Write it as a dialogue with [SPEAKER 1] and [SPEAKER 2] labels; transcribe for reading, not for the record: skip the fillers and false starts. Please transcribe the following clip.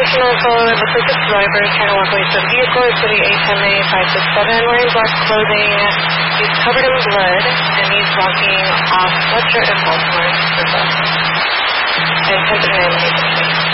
[SPEAKER 1] 10 code, looks like the driver is trying to walk away from the vehicle. It's going to be A10A567, wearing black clothing. He's covered in blood, and he's walking off Fletcher and Baltimore. And 1039.